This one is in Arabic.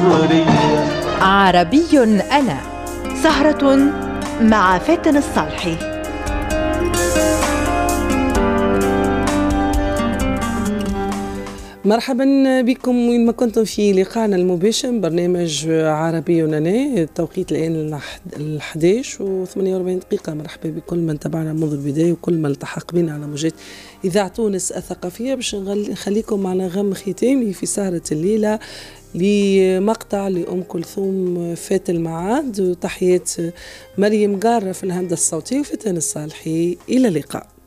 صغرية. عربي أنا، سهرة مع فاتن الصالحي. مرحبا بكم وين ما كنتم في لقائنا المباشر برنامج عربي أنا. التوقيت الآن 11 و 48 دقيقة. مرحبا بكل من تابعنا منذ البداية وكل من التحق بنا على موجات إذاعة تونس الثقافية، باش نخليكم معنا غم ختامي في سهرة الليلة لمقطع لأم كلثوم فات الميعاد، وتحيات مريم قارة في الهندسة الصوتية وفاتن الصالحي. إلى اللقاء.